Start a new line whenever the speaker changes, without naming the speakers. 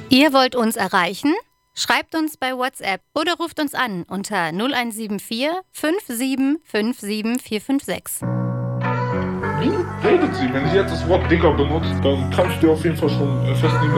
Ihr wollt uns erreichen? Schreibt uns bei WhatsApp oder ruft uns an unter 0174 5757 456.
Wie redet sie? Wenn sie jetzt das Wort Dicker benutzt, dann kannst du auf jeden Fall schon festnehmen,